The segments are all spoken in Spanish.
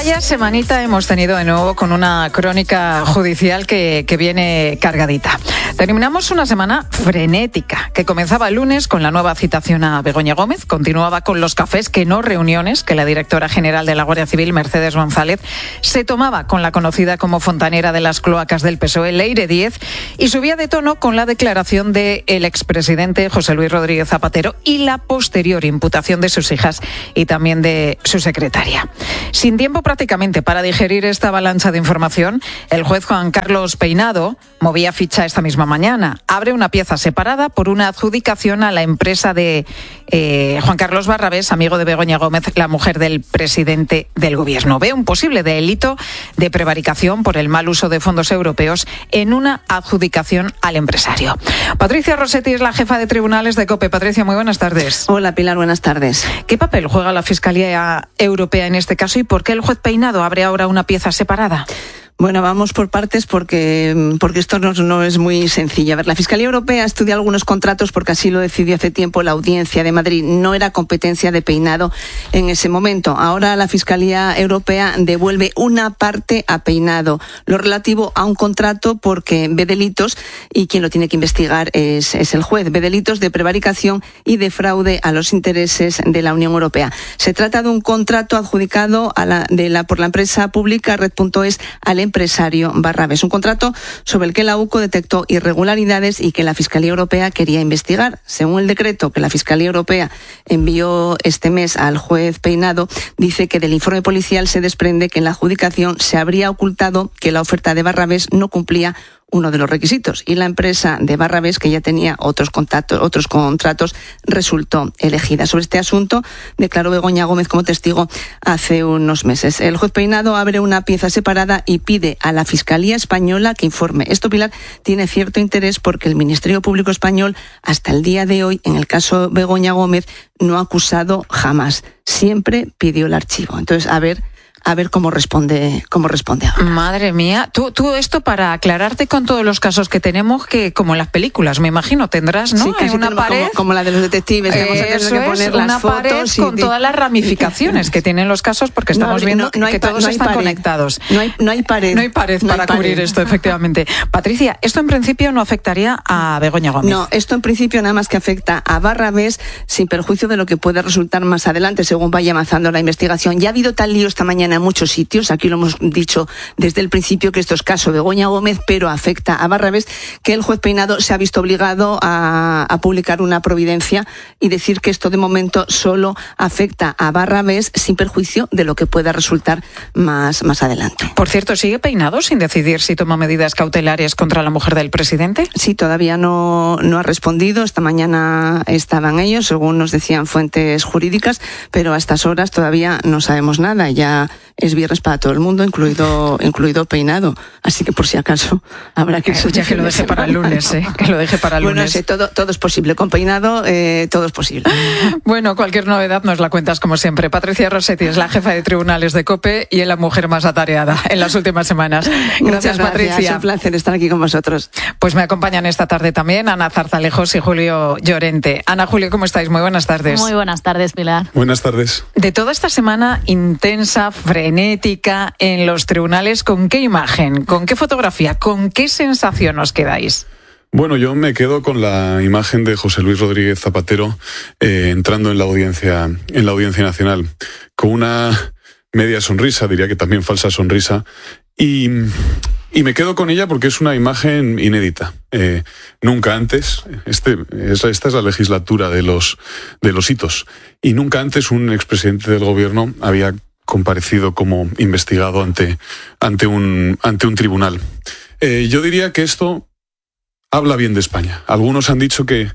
Vaya semanita hemos tenido de nuevo con una crónica judicial que viene cargadita. Terminamos una semana frenética que comenzaba el lunes con la nueva citación a Begoña Gómez, continuaba con los cafés, que no reuniones, que la directora general de la Guardia Civil, Mercedes González, se tomaba con la conocida como fontanera de las cloacas del PSOE, Leire Díez, y subía de tono con la declaración del expresidente José Luis Rodríguez Zapatero y la posterior imputación de sus hijas y también de su secretaria. Sin tiempo prácticamente para digerir esta avalancha de información, el juez Juan Carlos Peinado movía ficha esta misma mañana. Abre una pieza separada por una adjudicación a la empresa de Juan Carlos Barrabés, amigo de Begoña Gómez, la mujer del presidente del gobierno. Ve un posible delito de prevaricación por el mal uso de fondos europeos en una adjudicación al empresario. Patricia Rossetti es la jefa de tribunales de COPE. Patricia, muy buenas tardes. Hola, Pilar, buenas tardes. ¿Qué papel juega la Fiscalía Europea en este caso y por qué el juez Peinado abre ahora una pieza separada? Bueno, vamos por partes porque esto no es muy sencillo. A ver, la Fiscalía Europea estudia algunos contratos porque así lo decidió hace tiempo la Audiencia de Madrid. No era competencia de Peinado en ese momento. Ahora la Fiscalía Europea devuelve una parte a Peinado, lo relativo a un contrato porque ve delitos y quien lo tiene que investigar es el juez. Ve delitos de prevaricación y de fraude a los intereses de la Unión Europea. Se trata de un contrato adjudicado por la empresa pública Red.es al empresario Barrabés. Un contrato sobre el que la UCO detectó irregularidades y que la Fiscalía Europea quería investigar. Según el decreto que la Fiscalía Europea envió este mes al juez Peinado, dice que del informe policial se desprende que en la adjudicación se habría ocultado que la oferta de Barrabés no cumplía uno de los requisitos y la empresa de Barrabés, que ya tenía otros contratos, resultó elegida. Sobre este asunto declaró Begoña Gómez como testigo hace unos meses. El juez Peinado abre una pieza separada y pide a la Fiscalía Española que informe. Esto, Pilar, tiene cierto interés porque el Ministerio Público Español hasta el día de hoy, en el caso Begoña Gómez, no ha acusado jamás. Siempre pidió el archivo. Entonces, a ver cómo responde ahora. Madre mía, tú esto para aclararte con todos los casos que tenemos, que como en las películas, me imagino, tendrás, ¿no? Sí, casi una pared como la de los detectives, que vamos a tener que poner las fotos. Pared con todas las ramificaciones que tienen los casos, porque estamos viendo que todos están conectados. No hay pared. No hay pared para cubrir esto, efectivamente. Patricia, esto en principio no afectaría a Begoña Gómez. No, esto en principio nada más que afecta a Barrabés, sin perjuicio de lo que puede resultar más adelante, según vaya avanzando la investigación. Ya ha habido tal lío esta mañana en muchos sitios, aquí lo hemos dicho desde el principio que esto es caso Begoña Gómez, pero afecta a Barrabés, que el juez Peinado se ha visto obligado a publicar una providencia y decir que esto de momento solo afecta a Barrabés sin perjuicio de lo que pueda resultar más adelante. Por cierto, ¿sigue Peinado sin decidir si toma medidas cautelares contra la mujer del presidente? Sí, todavía no ha respondido. Esta mañana estaban ellos, según nos decían fuentes jurídicas, pero a estas horas todavía no sabemos nada. Ya es viernes para todo el mundo, incluido Peinado. Así que por si acaso habrá que... Ya que lo deje para el lunes, que lo deje para el lunes. Bueno, sí, todo es posible. Con Peinado todo es posible. Bueno, cualquier novedad nos la cuentas como siempre. Patricia Rossetti es la jefa de tribunales de COPE y es la mujer más atareada en las últimas semanas. Gracias, Patricia. Es un placer estar aquí con vosotros. Pues me acompañan esta tarde también Ana Zarzalejos y Julio Llorente. Ana, Julio, ¿cómo estáis? Muy buenas tardes. Muy buenas tardes, Pilar. Buenas tardes. De toda esta semana intensa, frenética en los tribunales, ¿con qué imagen, con qué fotografía, con qué sensación os quedáis? Bueno, yo me quedo con la imagen de José Luis Rodríguez Zapatero entrando en la Audiencia Nacional, con una media sonrisa, diría que también falsa sonrisa, y me quedo con ella porque es una imagen inédita. Nunca antes, esta es la legislatura de los hitos, y nunca antes un expresidente del gobierno había comparecido como investigado ante un tribunal. Yo diría que esto habla bien de España. Algunos han dicho que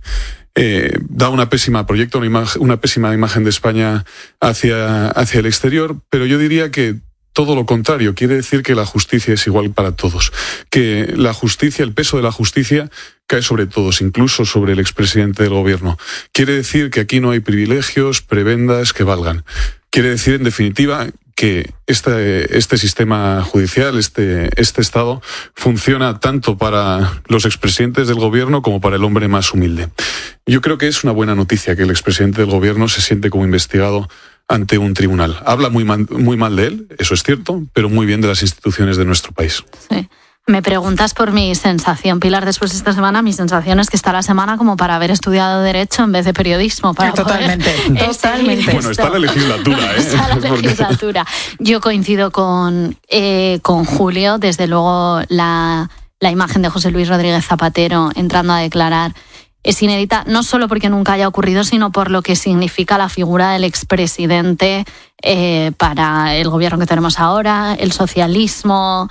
da proyecta una pésima imagen de España hacia el exterior, pero yo diría que todo lo contrario. Quiere decir que la justicia es igual para todos, que la justicia, el peso de la justicia cae sobre todos, incluso sobre el expresidente del gobierno. Quiere decir que aquí no hay privilegios, prebendas que valgan. Quiere decir, en definitiva, que este sistema judicial, este Estado, funciona tanto para los expresidentes del gobierno como para el hombre más humilde. Yo creo que es una buena noticia que el expresidente del gobierno se siente como investigado ante un tribunal. Habla muy mal de él, eso es cierto, pero muy bien de las instituciones de nuestro país. Sí. Me preguntas por mi sensación, Pilar, después de esta semana. Mi sensación es que está la semana como para haber estudiado Derecho en vez de periodismo. Para totalmente. Bueno, está la legislatura, ¿eh? Está la legislatura. Yo coincido con Julio. Desde luego, la imagen de José Luis Rodríguez Zapatero entrando a declarar es inédita, no solo porque nunca haya ocurrido, sino por lo que significa la figura del expresidente para el gobierno que tenemos ahora, el socialismo,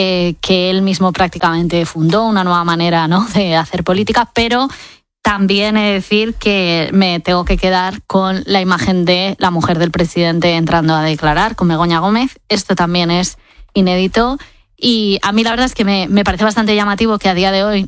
que él mismo prácticamente fundó, una nueva manera, ¿no?, de hacer política, pero también he de decir que me tengo que quedar con la imagen de la mujer del presidente entrando a declarar, con Begoña Gómez. Esto también es inédito. Y a mí la verdad es que me parece bastante llamativo que a día de hoy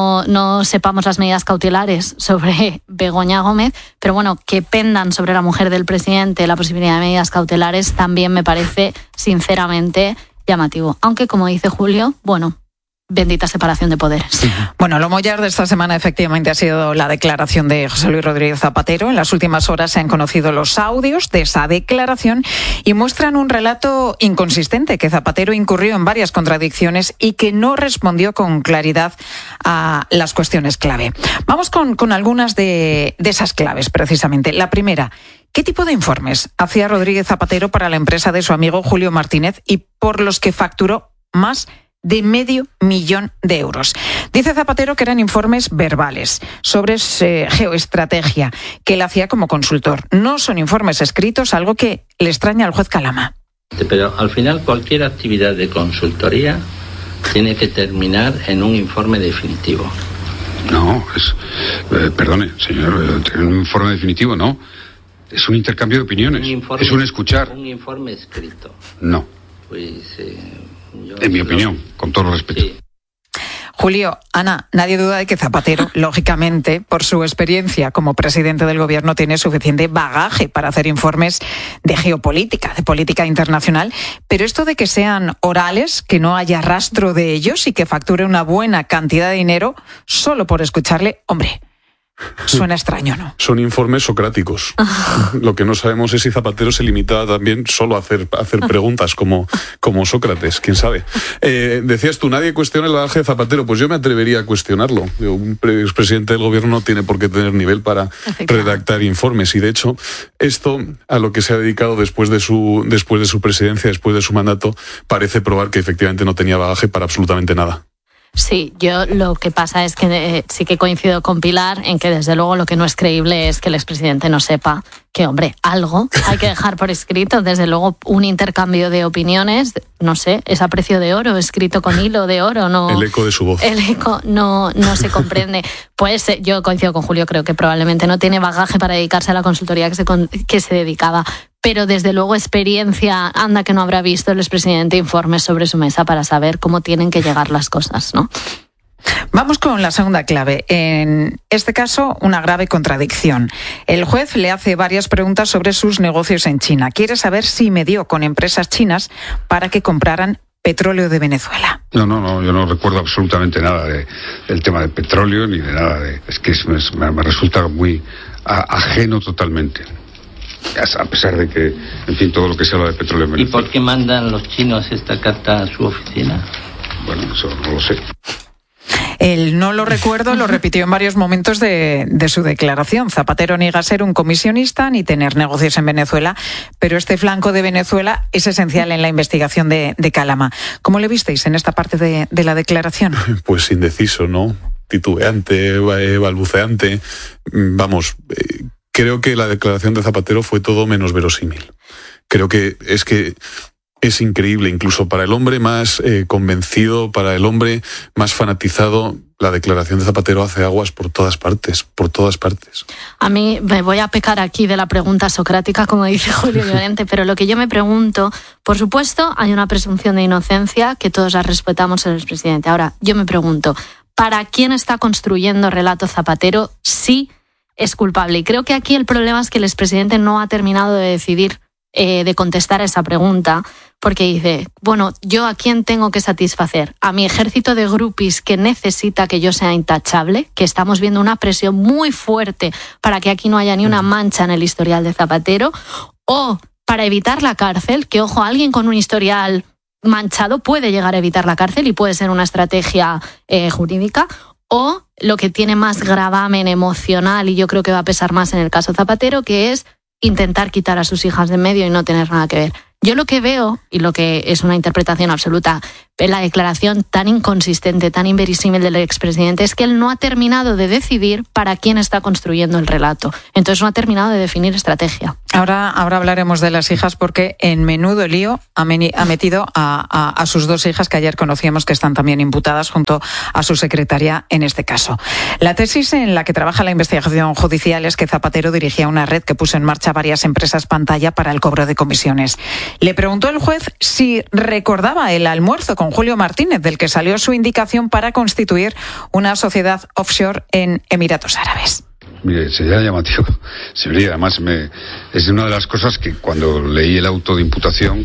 no sepamos las medidas cautelares sobre Begoña Gómez, pero bueno, que pendan sobre la mujer del presidente la posibilidad de medidas cautelares también me parece sinceramente llamativo. Aunque, como dice Julio, bueno, bendita separación de poderes. Bueno, lo mollar de esta semana efectivamente ha sido la declaración de José Luis Rodríguez Zapatero. En las últimas horas se han conocido los audios de esa declaración y muestran un relato inconsistente, que Zapatero incurrió en varias contradicciones y que no respondió con claridad a las cuestiones clave. Vamos con algunas de esas claves, precisamente. La primera: ¿qué tipo de informes hacía Rodríguez Zapatero para la empresa de su amigo Julio Martínez y por los que facturó más de $500,000 de euros? Dice Zapatero que eran informes verbales sobre geoestrategia que él hacía como consultor. No son informes escritos, algo que le extraña al juez Calama. Pero al final cualquier actividad de consultoría tiene que terminar en un informe definitivo. No, perdone, señor, un informe definitivo no. Es un intercambio de opiniones. Es un escuchar. Un informe escrito. No. Pues... en mi opinión, con todo respeto. Sí. Julio, Ana, nadie duda de que Zapatero, lógicamente, por su experiencia como presidente del gobierno, tiene suficiente bagaje para hacer informes de geopolítica, de política internacional, pero esto de que sean orales, que no haya rastro de ellos y que facture una buena cantidad de dinero solo por escucharle, hombre, suena extraño, ¿no? Son informes socráticos. Lo que no sabemos es si Zapatero se limitaba también solo a hacer preguntas como Sócrates, quién sabe. Decías tú, nadie cuestiona el bagaje de Zapatero. Pues yo me atrevería a cuestionarlo. Un expresidente del gobierno no tiene por qué tener nivel para redactar informes. Y de hecho, esto a lo que se ha dedicado después de su presidencia, después de su mandato, parece probar que efectivamente no tenía bagaje para absolutamente nada. Sí, yo lo que pasa es que sí que coincido con Pilar en que desde luego lo que no es creíble es que el expresidente no sepa que, hombre, algo hay que dejar por escrito. Desde luego un intercambio de opiniones, no sé, es a precio de oro, escrito con hilo de oro. No, el eco de su voz. El eco no se comprende. Pues yo coincido con Julio, creo que probablemente no tiene bagaje para dedicarse a la consultoría que se dedicaba. Pero desde luego experiencia, anda que no habrá visto el expresidente informes sobre su mesa para saber cómo tienen que llegar las cosas, ¿no? Vamos con la segunda clave. En este caso, una grave contradicción. El juez le hace varias preguntas sobre sus negocios en China. Quiere saber si medió con empresas chinas para que compraran petróleo de Venezuela. No, yo no recuerdo absolutamente nada del tema del petróleo ni de nada de... Es que me resulta muy ajeno totalmente. A pesar de que, en fin, todo lo que se habla de petróleo en Venezuela. ¿Y por qué mandan los chinos esta carta a su oficina? Bueno, eso no lo sé. El no lo recuerdo lo repitió en varios momentos de su declaración. Zapatero niega ser un comisionista ni tener negocios en Venezuela, pero este flanco de Venezuela es esencial en la investigación de Calama. ¿Cómo le visteis en esta parte de la declaración? Pues indeciso, ¿no? Titubeante, balbuceante. Vamos... Creo que la declaración de Zapatero fue todo menos verosímil. Creo que es increíble, incluso para el hombre más convencido, para el hombre más fanatizado, la declaración de Zapatero hace aguas por todas partes, por todas partes. A mí me voy a pecar aquí de la pregunta socrática, como dice Julio Llorente, pero lo que yo me pregunto, por supuesto, hay una presunción de inocencia que todos la respetamos en el expresidente. Ahora, yo me pregunto, ¿para quién está construyendo relato Zapatero? Sí, es culpable. Y creo que aquí el problema es que el expresidente no ha terminado de decidir de contestar a esa pregunta, porque dice, bueno, ¿yo a quién tengo que satisfacer? ¿A mi ejército de groupies que necesita que yo sea intachable? Que estamos viendo una presión muy fuerte para que aquí no haya ni una mancha en el historial de Zapatero, o para evitar la cárcel, que ojo, alguien con un historial manchado puede llegar a evitar la cárcel y puede ser una estrategia jurídica, o lo que tiene más gravamen emocional y yo creo que va a pesar más en el caso Zapatero, que es intentar quitar a sus hijas de en medio y no tener nada que ver. Yo lo que veo, y lo que es una interpretación absoluta, la declaración tan inconsistente, tan inverosímil del expresidente, es que él no ha terminado de decidir para quién está construyendo el relato. Entonces no ha terminado de definir estrategia. Ahora hablaremos de las hijas porque en menudo lío ha metido a sus 2 hijas que ayer conocíamos que están también imputadas junto a su secretaria en este caso. La tesis en la que trabaja la investigación judicial es que Zapatero dirigía una red que puso en marcha varias empresas pantalla para el cobro de comisiones. Le preguntó el juez si recordaba el almuerzo con Julio Martínez, del que salió su indicación para constituir una sociedad offshore en Emiratos Árabes. Mire, sería llamativo. Sería, además, es una de las cosas que cuando leí el auto de imputación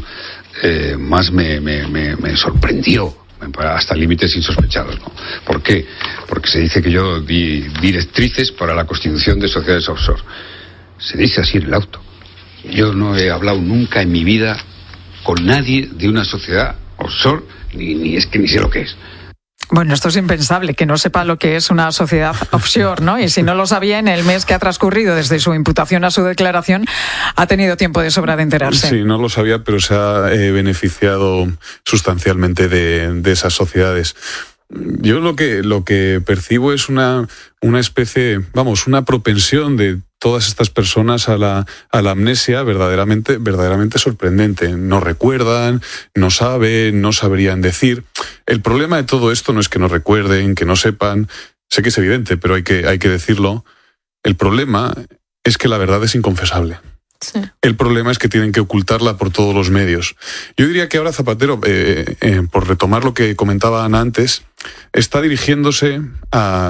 más me sorprendió, hasta límites insospechados, ¿no? ¿Por qué? Porque se dice que yo di directrices para la constitución de sociedades offshore. Se dice así en el auto. Yo no he hablado nunca en mi vida con nadie de una sociedad offshore, ni sé lo que es. Bueno, esto es impensable, que no sepa lo que es una sociedad offshore, ¿no? Y si no lo sabía, en el mes que ha transcurrido desde su imputación a su declaración, ha tenido tiempo de sobra de enterarse. Sí, no lo sabía, pero se ha beneficiado sustancialmente de esas sociedades. Yo lo que percibo es una especie, una propensión de todas estas personas a la amnesia verdaderamente sorprendente. No recuerdan, no saben, no sabrían decir. El problema de todo esto no es que no recuerden, que no sepan. Sé que es evidente, pero hay que decirlo. El problema es que la verdad es inconfesable. Sí. El problema es que tienen que ocultarla por todos los medios. Yo diría que ahora Zapatero, por retomar lo que comentaba Ana antes, está dirigiéndose a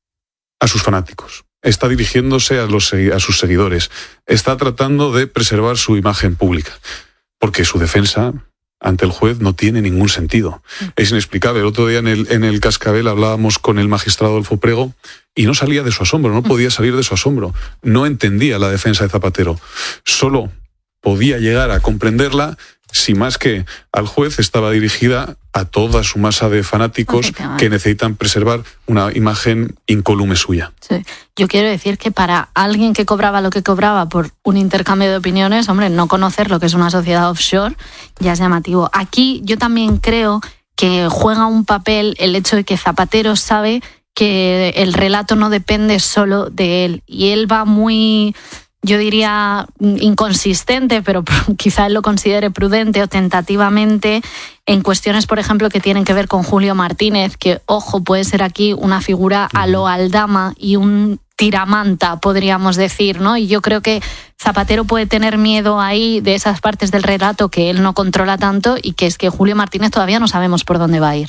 sus fanáticos, está dirigiéndose a sus seguidores, está tratando de preservar su imagen pública, porque su defensa ante el juez no tiene ningún sentido. Es inexplicable. El otro día en el Cascabel hablábamos con el magistrado Adolfo Prego y no salía de su asombro, no podía salir de su asombro. No entendía la defensa de Zapatero. Solo podía llegar a comprenderla si más que al juez estaba dirigida a toda su masa de fanáticos que necesitan preservar una imagen incólume suya. Sí. Yo quiero decir que para alguien que cobraba lo que cobraba por un intercambio de opiniones, hombre, no conocer lo que es una sociedad offshore ya es llamativo. Aquí yo también creo que juega un papel el hecho de que Zapatero sabe que el relato no depende solo de él y él va muy, yo diría, inconsistente, pero quizá él lo considere prudente o tentativamente en cuestiones, por ejemplo, que tienen que ver con Julio Martínez, que, ojo, puede ser aquí una figura a lo Aldama y un tiramanta, podríamos decir, ¿no? Y yo creo que Zapatero puede tener miedo ahí de esas partes del relato que él no controla tanto y que es que Julio Martínez todavía no sabemos por dónde va a ir.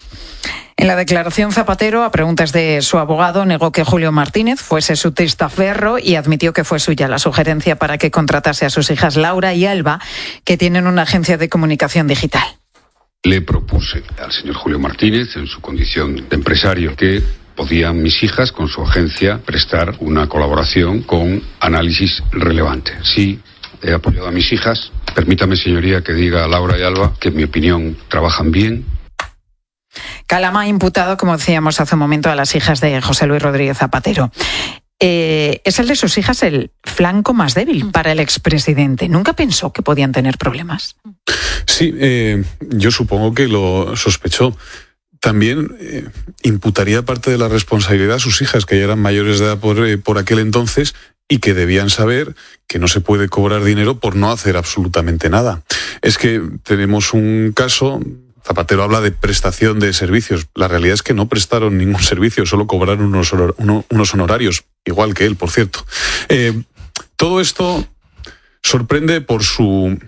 En la declaración, Zapatero, a preguntas de su abogado, negó que Julio Martínez fuese su testaferro y admitió que fue suya la sugerencia para que contratase a sus hijas Laura y Alba, que tienen una agencia de comunicación digital. Le propuse al señor Julio Martínez, en su condición de empresario, que podían mis hijas, con su agencia, prestar una colaboración con análisis relevante. Sí, he apoyado a mis hijas. Permítame, señoría, que diga a Laura y Alba que, en mi opinión, trabajan bien. Calama ha imputado, como decíamos hace un momento, a las hijas de José Luis Rodríguez Zapatero. Es el de sus hijas el flanco más débil para el expresidente. ¿Nunca pensó que podían tener problemas? Sí, yo supongo que lo sospechó. También imputaría parte de la responsabilidad a sus hijas, que ya eran mayores de edad por aquel entonces y que debían saber que no se puede cobrar dinero por no hacer absolutamente nada. Es que tenemos un caso... Zapatero habla de prestación de servicios. La realidad es que no prestaron ningún servicio, solo cobraron unos honorarios, igual que él, por cierto. Todo esto sorprende por su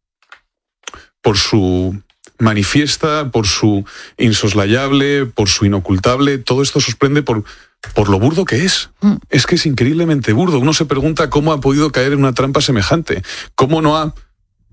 manifiesta, por su insoslayable, por su inocultable. Todo esto sorprende por lo burdo que es. Es que es increíblemente burdo. Uno se pregunta cómo ha podido caer en una trampa semejante. ¿Cómo no ha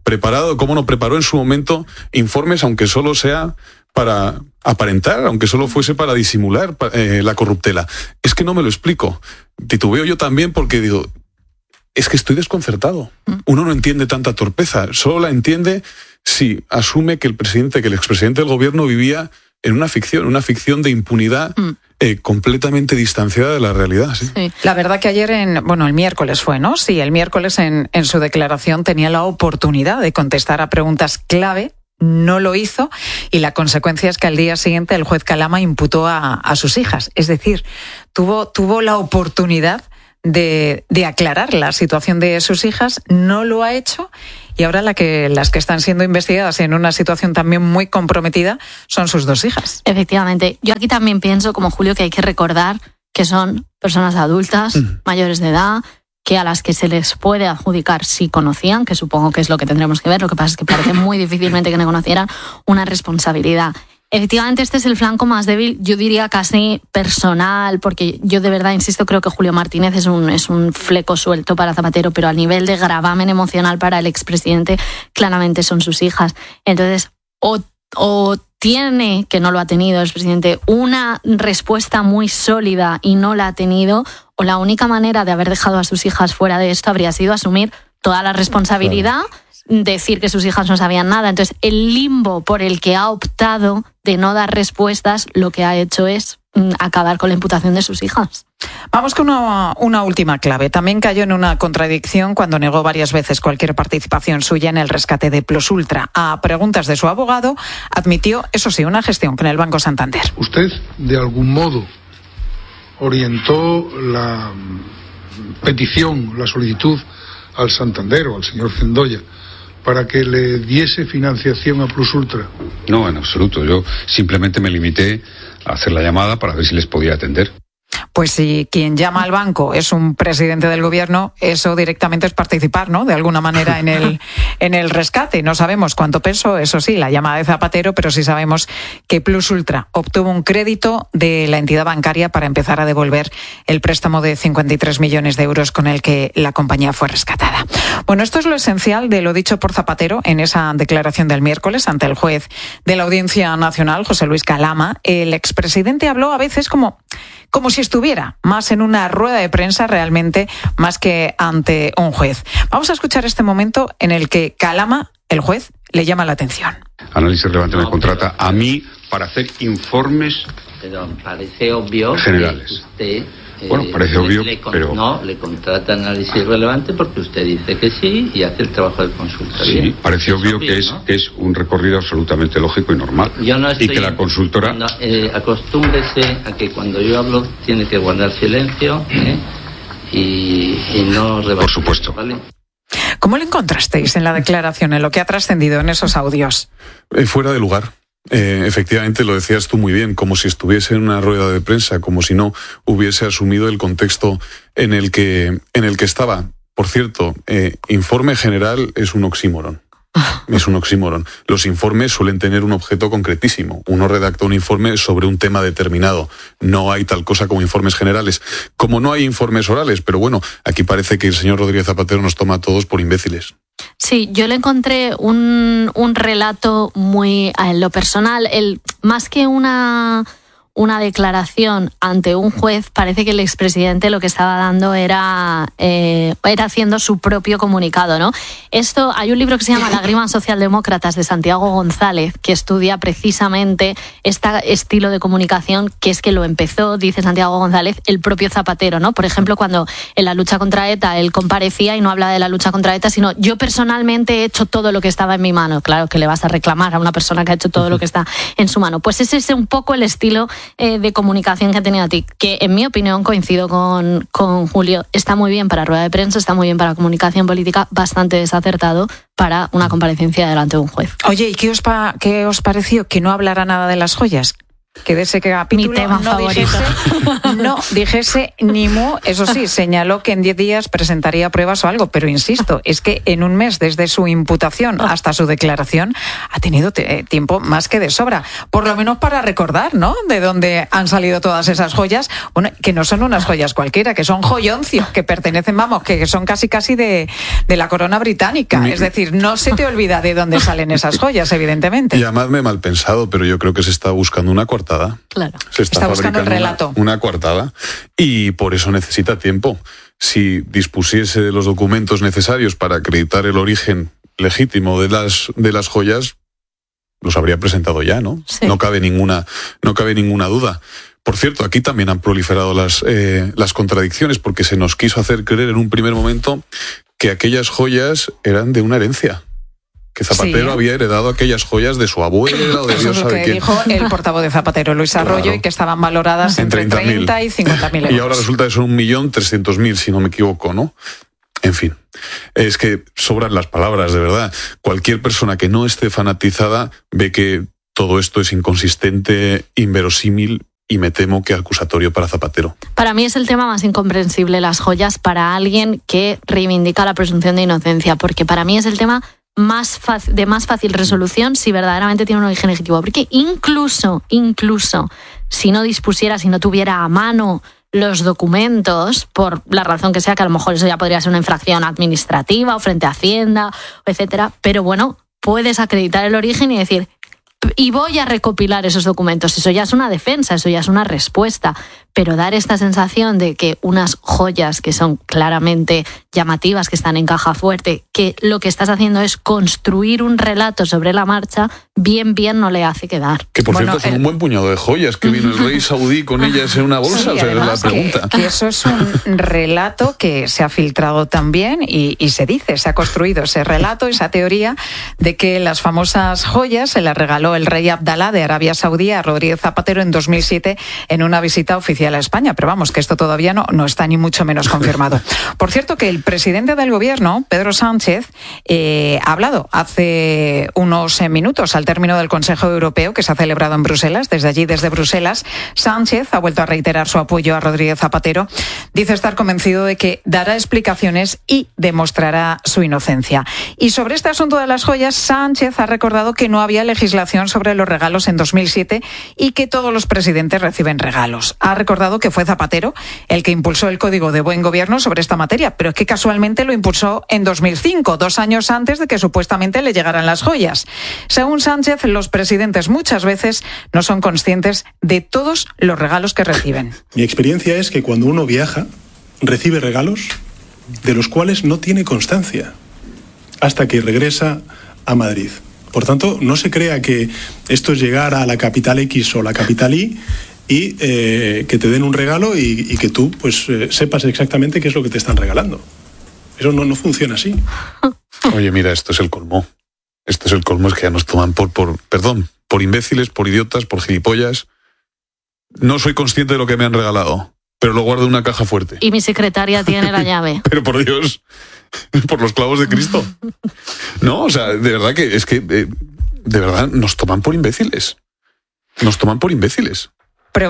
preparó en su momento informes, aunque solo sea para aparentar, aunque solo fuese para disimular la corruptela. Es que no me lo explico. Titubeo yo también porque digo, es que estoy desconcertado. Uno no entiende tanta torpeza, solo la entiende si asume que el expresidente del gobierno vivía en una ficción de impunidad completamente distanciada de la realidad. ¿Sí? Sí. La verdad que ayer, el miércoles fue, ¿no? Sí, el miércoles en su declaración tenía la oportunidad de contestar a preguntas clave, no lo hizo, y la consecuencia es que al día siguiente el juez Calama imputó a sus hijas. Es decir, tuvo la oportunidad de aclarar la situación de sus hijas, no lo ha hecho, y ahora las que están siendo investigadas en una situación también muy comprometida son sus 2 hijas. Efectivamente. Yo aquí también pienso, como Julio, que hay que recordar que son personas adultas, mayores de edad, que a las que se les puede adjudicar, si conocían, que supongo que es lo que tendremos que ver, lo que pasa es que parece muy difícilmente que no conocieran, una responsabilidad. Efectivamente, este es el flanco más débil, yo diría casi personal, porque yo de verdad, insisto, creo que Julio Martínez es un fleco suelto para Zapatero, pero a nivel de gravamen emocional para el expresidente, claramente son sus hijas. Entonces, o tiene, que no lo ha tenido el expresidente, una respuesta muy sólida y no la ha tenido, o la única manera de haber dejado a sus hijas fuera de esto habría sido asumir toda la responsabilidad, decir que sus hijas no sabían nada. Entonces, el limbo por el que ha optado de no dar respuestas, lo que ha hecho es acabar con la imputación de sus hijas. Vamos con una última clave. También cayó en una contradicción cuando negó varias veces cualquier participación suya en el rescate de Plus Ultra. A preguntas de su abogado, admitió, eso sí, una gestión con el Banco Santander. ¿Usted, de algún modo, orientó la petición, la solicitud al Santander o al señor Zendoya para que le diese financiación a Plus Ultra? No, en absoluto. Yo simplemente me limité a hacer la llamada para ver si les podía atender. Pues si quien llama al banco es un presidente del gobierno, eso directamente es participar, ¿no?, de alguna manera en el rescate. No sabemos cuánto peso, eso sí, la llamada de Zapatero, pero sí sabemos que Plus Ultra obtuvo un crédito de la entidad bancaria para empezar a devolver el préstamo de 53 millones de euros con el que la compañía fue rescatada. Bueno, esto es lo esencial de lo dicho por Zapatero en esa declaración del miércoles ante el juez de la Audiencia Nacional, José Luis Calama. El expresidente habló a veces como si estuviera más en una rueda de prensa realmente, más que ante un juez. Vamos a escuchar este momento en el que Calama, el juez, le llama la atención. Análisis Relevante me contrata a mí para hacer informes parece obvio generales. Que usted, bueno, parece obvio, pero... No, le contrata Análisis Relevante porque usted dice que sí y hace el trabajo de consultoría. Sí, parece obvio, ¿no? que es un recorrido absolutamente lógico y normal. Yo no estoy, y que la consultora... acostúmbrese a que cuando yo hablo tiene que guardar silencio y no rebatir. Por supuesto. ¿Vale? ¿Cómo lo encontrasteis en la declaración, en lo que ha trascendido en esos audios? Fuera de lugar. Efectivamente, lo decías tú muy bien, como si estuviese en una rueda de prensa, como si no hubiese asumido el contexto en el que estaba. Por cierto, informe general es un oxímoron. Es un oxímoron. Los informes suelen tener un objeto concretísimo. Uno redacta un informe sobre un tema determinado. No hay tal cosa como informes generales. Como no hay informes orales, pero bueno, aquí parece que el señor Rodríguez Zapatero nos toma a todos por imbéciles. Sí, yo le encontré un relato muy, en lo personal, más que una declaración ante un juez, parece que el expresidente lo que estaba dando era haciendo su propio comunicado, ¿no? Esto, hay un libro que se llama Lágrimas socialdemócratas de Santiago González, que estudia precisamente este estilo de comunicación, que es que lo empezó, dice Santiago González, el propio Zapatero, ¿no? Por ejemplo, cuando en la lucha contra ETA él comparecía y no hablaba de la lucha contra ETA, sino yo personalmente he hecho todo lo que estaba en mi mano. Claro que le vas a reclamar a una persona que ha hecho todo lo que está en su mano. Pues ese es un poco el estilo de comunicación que ha tenido a ti, que en mi opinión, coincido con Julio, está muy bien para rueda de prensa, está muy bien para comunicación política, bastante desacertado para una comparecencia delante de un juez. Oye, ¿y qué os pareció que no hablara nada de las joyas? que de ese capítulo no dijese ni mu. Eso sí, señaló que en 10 días presentaría pruebas o algo, pero insisto, es que en un mes desde su imputación hasta su declaración ha tenido tiempo más que de sobra, por lo menos para recordar, ¿no?, de dónde han salido todas esas joyas, bueno, que no son unas joyas cualquiera, que son joyoncios, que pertenecen, vamos, que son casi de la corona británica. Es decir, no se te olvida de dónde salen esas joyas, evidentemente. Llamadme mal pensado, pero yo creo que se está buscando una coartada. Claro. Se está buscando el relato. Una coartada, y por eso necesita tiempo. Si dispusiese de los documentos necesarios para acreditar el origen legítimo de las joyas, los habría presentado ya, ¿no? Sí. No cabe ninguna duda. Por cierto, aquí también han proliferado las contradicciones, porque se nos quiso hacer creer en un primer momento que aquellas joyas eran de una herencia. Que Zapatero había heredado aquellas joyas de su abuela o de Dios sabe quién. Eso es lo que dijo el portavoz de Zapatero, Luis Arroyo, claro, y que estaban valoradas entre 30 y 50.000 euros. Y ahora resulta que son 1.300.000, si no me equivoco, ¿no? En fin, es que sobran las palabras, de verdad. Cualquier persona que no esté fanatizada ve que todo esto es inconsistente, inverosímil, y me temo que acusatorio para Zapatero. Para mí es el tema más incomprensible, las joyas, para alguien que reivindica la presunción de inocencia, porque para mí es el tema de más fácil resolución si verdaderamente tiene un origen legítimo. Porque incluso si no tuviera a mano los documentos, por la razón que sea, que a lo mejor eso ya podría ser una infracción administrativa o frente a Hacienda, etcétera, pero bueno, puedes acreditar el origen y decir, y voy a recopilar esos documentos. Eso ya es una defensa, eso ya es una respuesta. Pero dar esta sensación de que unas joyas que son claramente llamativas, que están en caja fuerte, que lo que estás haciendo es construir un relato sobre la marcha, bien no le hace quedar. Que por cierto son un buen puñado de joyas, que vino el rey saudí con ellas en una bolsa, sí, o sea, es la pregunta. Que eso es un relato que se ha filtrado también y se ha construido ese relato, esa teoría de que las famosas joyas se las regaló el rey Abdalá de Arabia Saudí a Rodríguez Zapatero en 2007 en una visita oficial a España, pero vamos, que esto todavía no está ni mucho menos confirmado. Por cierto, que el presidente del gobierno, Pedro Sánchez, ha hablado hace unos minutos al término del Consejo Europeo que se ha celebrado en Bruselas. Desde Bruselas, Sánchez ha vuelto a reiterar su apoyo a Rodríguez Zapatero. Dice estar convencido de que dará explicaciones y demostrará su inocencia. Y sobre este asunto de las joyas, Sánchez ha recordado que no había legislación sobre los regalos en 2007 y que todos los presidentes reciben regalos. Ha recordado que fue Zapatero el que impulsó el Código de Buen Gobierno sobre esta materia, pero es que casualmente lo impulsó en 2005, 2 años antes de que supuestamente le llegaran las joyas. Según Sánchez, los presidentes muchas veces no son conscientes de todos los regalos que reciben. Mi experiencia es que cuando uno viaja, recibe regalos de los cuales no tiene constancia hasta que regresa a Madrid. Por tanto, no se crea que esto es llegar a la capital X o la capital Y y que te den un regalo y que tú pues sepas exactamente qué es lo que te están regalando. Eso no funciona así. Oye, mira, esto es el colmo. Esto es el colmo, es que ya nos toman por imbéciles, por idiotas, por gilipollas. No soy consciente de lo que me han regalado, pero lo guardo en una caja fuerte. Y mi secretaria tiene la llave. Pero por Dios, por los clavos de Cristo. No, o sea, de verdad que es que de verdad nos toman por imbéciles. Nos toman por imbéciles. Le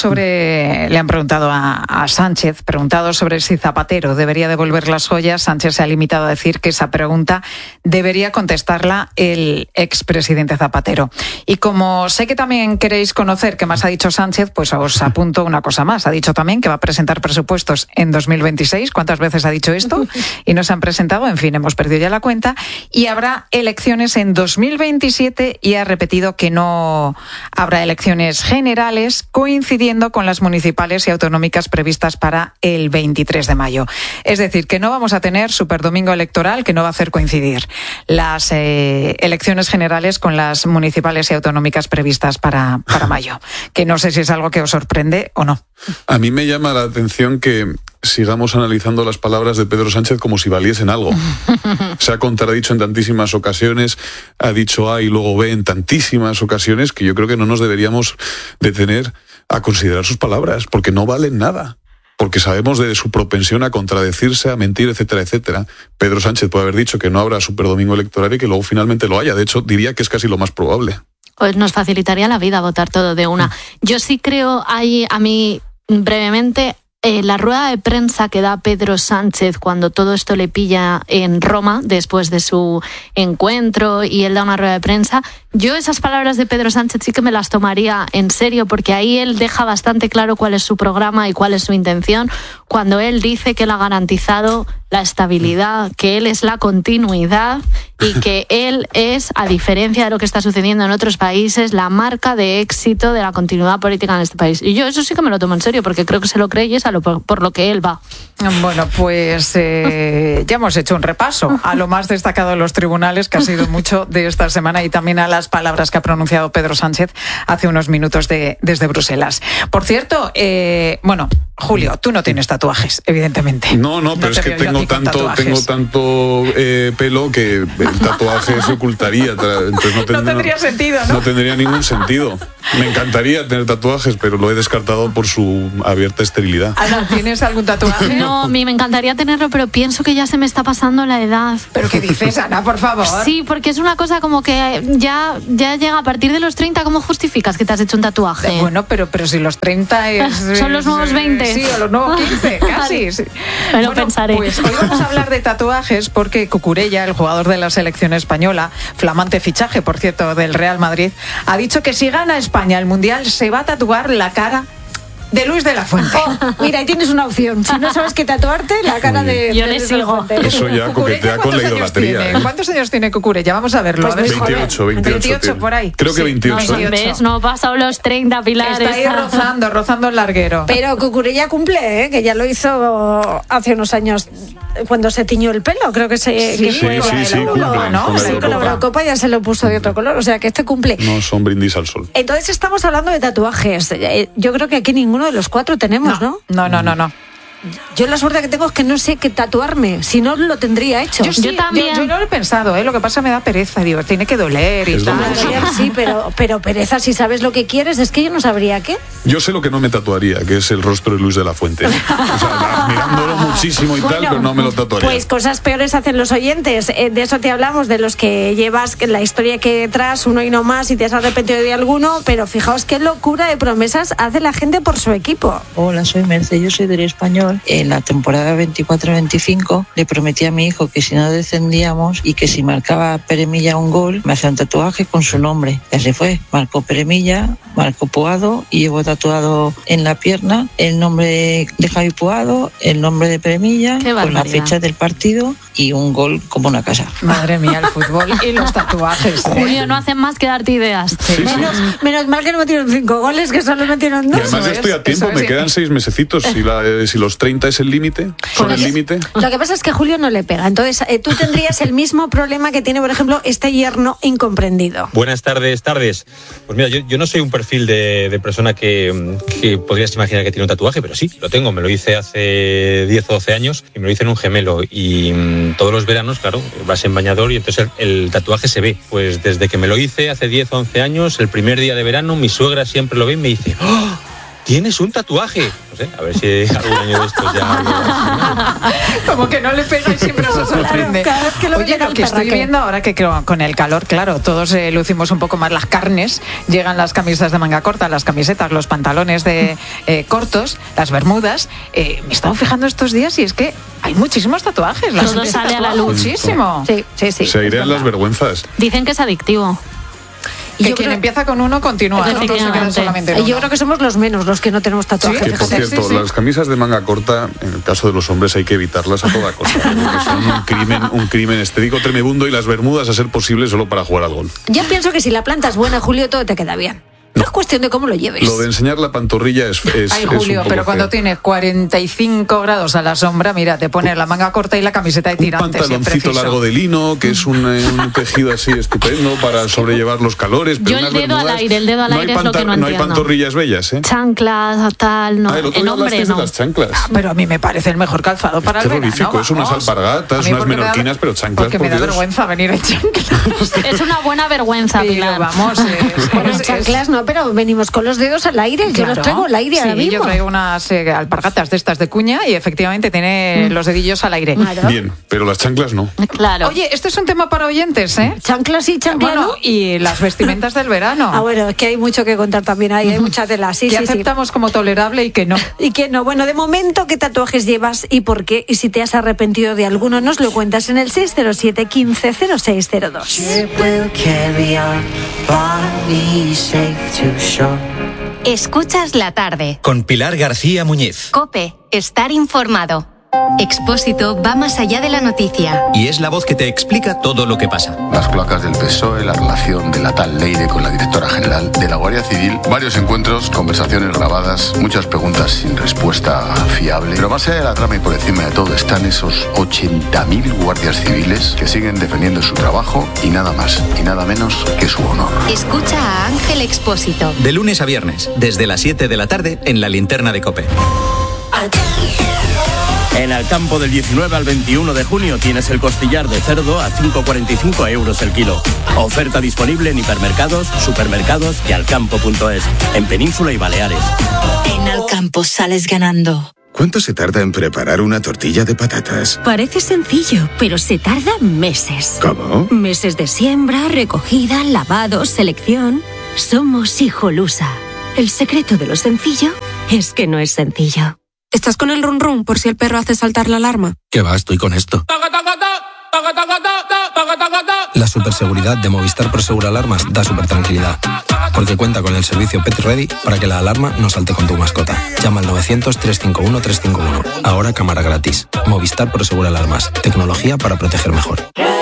han preguntado a Sánchez, preguntado sobre si Zapatero debería devolver las joyas. Sánchez se ha limitado a decir que esa pregunta debería contestarla el expresidente Zapatero. Y como sé que también queréis conocer qué más ha dicho Sánchez, pues os apunto una cosa más. Ha dicho también que va a presentar presupuestos en 2026. ¿Cuántas veces ha dicho esto? Y no se han presentado, en fin, hemos perdido ya la cuenta. Y habrá elecciones en 2027 y ha repetido que no habrá elecciones generales, coincidiendo con las municipales y autonómicas previstas para el 23 de mayo. Es decir, que no vamos a tener superdomingo electoral, que no va a hacer coincidir las elecciones generales con las municipales y autonómicas previstas para mayo. Que no sé si es algo que os sorprende o no. A mí me llama la atención que sigamos analizando las palabras de Pedro Sánchez como si valiesen algo. Se ha contradicho en tantísimas ocasiones, ha dicho A y luego B en tantísimas ocasiones, que yo creo que no nos deberíamos detener a considerar sus palabras, porque no valen nada. Porque sabemos de su propensión a contradecirse, a mentir, etcétera, etcétera. Pedro Sánchez puede haber dicho que no habrá superdomingo electoral y que luego finalmente lo haya. De hecho, diría que es casi lo más probable. Pues nos facilitaría la vida votar todo de una. Yo sí creo, a mí brevemente, la rueda de prensa que da Pedro Sánchez cuando todo esto le pilla en Roma, después de su encuentro, y él da una rueda de prensa, yo esas palabras de Pedro Sánchez sí que me las tomaría en serio, porque ahí él deja bastante claro cuál es su programa y cuál es su intención, cuando él dice que él ha garantizado la estabilidad, que él es la continuidad y que él es, a diferencia de lo que está sucediendo en otros países, la marca de éxito de la continuidad política en este país. Y yo eso sí que me lo tomo en serio, porque creo que se lo cree y es por lo que él va. Bueno, pues ya hemos hecho un repaso a lo más destacado de los tribunales, que ha sido mucho de esta semana, y también a las palabras que ha pronunciado Pedro Sánchez hace unos minutos desde Bruselas. Por cierto, Julio, tú no tienes tatuajes, evidentemente. No, pero es que tengo tanto pelo que el tatuaje se ocultaría. Entonces no tendría sentido, ¿no? No tendría ningún sentido. Me encantaría tener tatuajes, pero lo he descartado por su abierta esterilidad. Ana, ¿tienes algún tatuaje? No, a mí me encantaría tenerlo, pero pienso que ya se me está pasando la edad. ¿Pero qué dices, Ana, por favor? Sí, porque es una cosa como que ya llega a partir de los 30. ¿Cómo justificas que te has hecho un tatuaje? Bueno, pero si los 30 son los nuevos 20. Sí, o los nuevos 15, casi. Sí. Me lo pensaré. Pues hoy vamos a hablar de tatuajes porque Cucurella, el jugador de la selección española, flamante fichaje, por cierto, del Real Madrid, ha dicho que si gana España el Mundial se va a tatuar la cara de Luis de la Fuente. Mira, ahí tienes una opción. Si no sabes qué tatuarte, la cara de Yo le Luis de la sigo. Fuente. Eso ya coquetea con la idolatría. ¿Cuántos años tiene Cucurella? Vamos a verlo. Pues a ver, 28 por ahí. Creo que 28. No ha pasado los 30, Pilar. Está ahí rozando el larguero. Pero Cucurella cumple, que ya lo hizo hace unos años cuando se tiñó el pelo. Creo que fue cumple, ¿no? Con la Eurocopa ya se lo puso de otro color. O sea que este cumple. No son brindis al sol. Entonces estamos hablando de tatuajes. Yo creo que aquí ninguno de los cuatro tenemos, ¿no? No. Yo la suerte que tengo es que no sé qué tatuarme, si no lo tendría hecho. Yo también. Yo lo he pensado, lo que pasa me da pereza, digo, tiene que doler y tal. Sí, pero pereza, si sabes lo que quieres, es que yo no sabría qué. Yo sé lo que no me tatuaría, que es el rostro de Luis de la Fuente. O sea, mirándolo muchísimo y tal, pero no me lo tatuaría. Pues cosas peores hacen los oyentes. De eso te hablamos, de los que llevas la historia que detrás, uno y no más, y te has arrepentido de alguno, pero fijaos qué locura de promesas hace la gente por su equipo. Hola, soy Merce, yo soy del Español. En la temporada 24-25 le prometí a mi hijo que si no descendíamos y que si marcaba Peremilla un gol, me hacía un tatuaje con su nombre. Y así fue. Marcó Peremilla, marcó Puado y llevo tatuado en la pierna el nombre de Javi Puado, el nombre de Peremilla, con la fecha del partido y un gol como una casa. Madre mía, el fútbol y los tatuajes. Julio, no hacen más que darte ideas. Sí. Menos mal que no metieron 5 goles, que solo metieron 2. Y además ya estoy a tiempo, me quedan 6 mesecitos. Si los 30 es el límite, son el límite. Lo que pasa es que Julio no le pega. Entonces, tú tendrías el mismo problema que tiene, por ejemplo, este yerno incomprendido. Buenas tardes. Pues mira, yo no soy un perfil de persona que podrías imaginar que tiene un tatuaje, pero sí, lo tengo. Me lo hice hace 10 o 12 años y me lo hice en un gemelo. Y todos los veranos, claro, vas en bañador y entonces el tatuaje se ve. Pues desde que me lo hice hace 10 o 11 años, el primer día de verano, mi suegra siempre lo ve y me dice: ¡oh! ¿Tienes un tatuaje? No sé, a ver si algún año de estos ya... Como que no le pega y siempre se sorprende. Oye, lo que estoy viendo ahora que con el calor, claro, todos lucimos un poco más las carnes, llegan las camisas de manga corta, las camisetas, los pantalones de cortos, las bermudas. Me he estado fijando estos días y es que hay muchísimos tatuajes. Todo sale a la luz. Muchísimo. Sí. Se airean las vergüenzas. Dicen que es adictivo. Que quien empieza con uno continúa, ¿no? Se queda solamente en uno. Yo creo que somos los menos los que no tenemos tatuajes. Que, por cierto, las camisas de manga corta, en el caso de los hombres, hay que evitarlas a toda costa, porque son un crimen estético tremebundo, y las bermudas, a ser posible, solo para jugar al golf. Yo pienso que si la planta es buena, Julio, todo te queda bien. No es cuestión de cómo lo lleves. Lo de enseñar la pantorrilla es Ay, Julio, pero cuando tienes 45 grados a la sombra, mira, te pones la manga corta y la camiseta de tirante. Un pantaloncito largo de lino, que es un tejido así estupendo para sobrellevar los calores. Pero yo el dedo al aire es lo que no entiendo. No hay pantorrillas bellas, ¿eh? Chanclas, tal, no. El hombre no. Las chanclas. Pero a mí me parece el mejor calzado para el verano. Es unas alpargatas, unas menorquinas, pero chanclas. Porque me da vergüenza venir en chanclas. Es una buena vergüenza, Pilar. Vamos, chanclas no, pero Claro, venimos con los dedos al aire. Yo los traigo al aire ahora mismo. Yo traigo unas alpargatas de estas de cuña y efectivamente tiene los dedillos al aire. Claro. Bien, pero las chanclas no. Claro. Oye, esto es un tema para oyentes, ¿eh? Chanclas y chanclas, Bueno, ¿no? y las vestimentas del verano. Ah, bueno, es que hay mucho que contar también ahí, hay mucha tela. Sí, ¿Qué sí, aceptamos como tolerable y qué no? Y que no. Bueno, de momento, ¿qué tatuajes llevas y por qué? Y si te has arrepentido de alguno, nos lo cuentas en el 607 15 0602. Escuchas la tarde. Con Pilar García Muñiz. COPE. Estar informado. Expósito va más allá de la noticia. Y es la voz que te explica todo lo que pasa. Las cloacas del PSOE, la relación de la tal Leire con la directora general de la Guardia Civil, varios encuentros, conversaciones grabadas, muchas preguntas sin respuesta fiable. Pero más allá de la trama y por encima de todo están esos 80.000 guardias civiles que siguen defendiendo su trabajo y nada más y nada menos que su honor. Escucha a Ángel Expósito. De lunes a viernes, desde las 7 de la tarde, en la linterna de COPE. En Alcampo del 19 al 21 de junio tienes el costillar de cerdo a 5,45 euros el kilo. Oferta disponible en hipermercados, supermercados y alcampo.es, en Península y Baleares. En Alcampo sales ganando. ¿Cuánto se tarda en preparar una tortilla de patatas? Parece sencillo, pero se tarda meses. ¿Cómo? Meses de siembra, recogida, lavado, selección. Somos Hijolusa. El secreto de lo sencillo es que no es sencillo. ¿Estás con el run run por si el perro hace saltar la alarma? ¿Qué va? Estoy con esto. La superseguridad de Movistar Prosegur Alarmas da supertranquilidad. Porque cuenta con el servicio Pet Ready para que la alarma no salte con tu mascota. Llama al 900-351-351. Ahora cámara gratis. Movistar Prosegur Alarmas. Tecnología para proteger mejor.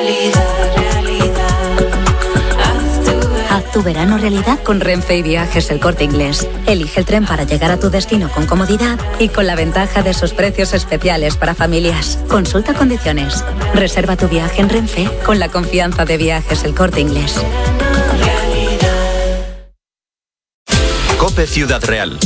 Haz tu verano realidad con Renfe y Viajes El Corte Inglés. Elige el tren para llegar a tu destino con comodidad y con la ventaja de sus precios especiales para familias. Consulta condiciones. Reserva tu viaje en Renfe con la confianza de Viajes El Corte Inglés. COPE Ciudad Real.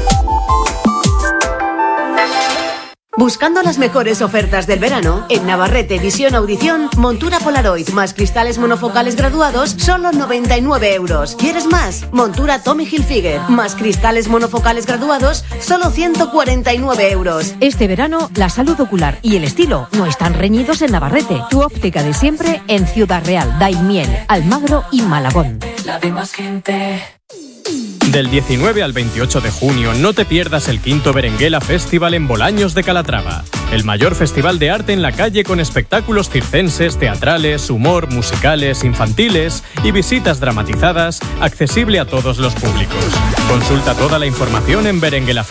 Buscando las mejores ofertas del verano, en Navarrete Visión Audición, montura Polaroid más cristales monofocales graduados, solo 99 euros. ¿Quieres más? Montura Tommy Hilfiger más cristales monofocales graduados, solo 149 euros. Este verano, la salud ocular y el estilo no están reñidos en Navarrete. Tu óptica de siempre en Ciudad Real, Daimiel, Almagro y Malagón. La de más gente. Del 19 al 28 de junio no te pierdas el quinto Berenguela Festival en Bolaños de Calatrava. El mayor festival de arte en la calle con espectáculos circenses, teatrales, humor, musicales, infantiles y visitas dramatizadas, accesible a todos los públicos. Consulta toda la información en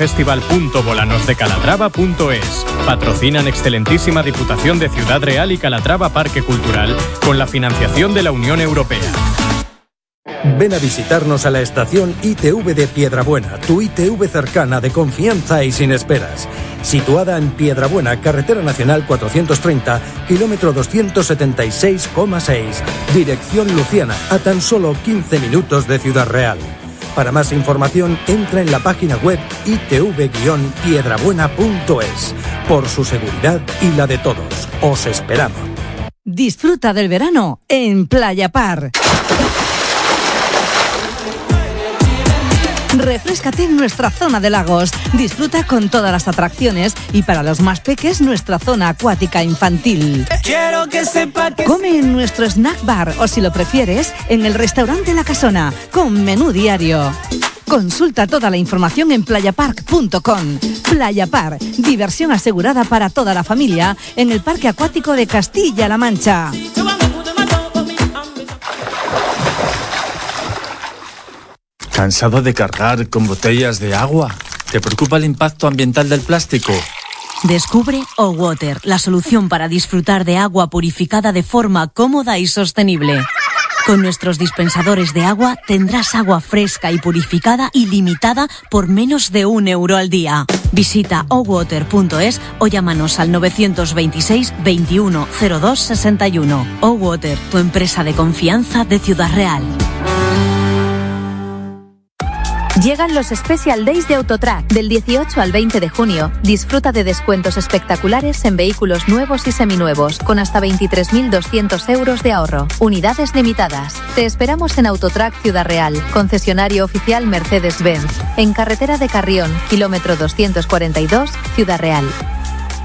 berenguelafestival.bolanosdecalatrava.es. Patrocinan excelentísima Diputación de Ciudad Real y Calatrava Parque Cultural con la financiación de la Unión Europea. Ven a visitarnos a la estación ITV de Piedrabuena, tu ITV cercana, de confianza y sin esperas. Situada en Piedrabuena, carretera nacional 430, kilómetro 276,6. Dirección Luciana, a tan solo 15 minutos de Ciudad Real. Para más información, entra en la página web itv-piedrabuena.es. Por su seguridad y la de todos, os esperamos. Disfruta del verano en Playa Par. Refréscate en nuestra zona de lagos. Disfruta con todas las atracciones y para los más peques nuestra zona acuática infantil. Quiero que sepa que... Come en nuestro snack bar o, si lo prefieres, en el restaurante La Casona con menú diario. Consulta toda la información en playapark.com. Playa Park, diversión asegurada para toda la familia en el Parque Acuático de Castilla-La Mancha. ¿Cansado de cargar con botellas de agua? ¿Te preocupa el impacto ambiental del plástico? Descubre O-Water, la solución para disfrutar de agua purificada de forma cómoda y sostenible. Con nuestros dispensadores de agua tendrás agua fresca y purificada ilimitada por menos de €1 al día. Visita owater.es o llámanos al 926 21 02 61. O-Water, tu empresa de confianza de Ciudad Real. Llegan los Special Days de Autotrack. Del 18 al 20 de junio, disfruta de descuentos espectaculares en vehículos nuevos y seminuevos, con hasta 23.200 euros de ahorro. Unidades limitadas. Te esperamos en Autotrack Ciudad Real, concesionario oficial Mercedes-Benz, en carretera de Carrión, kilómetro 242, Ciudad Real.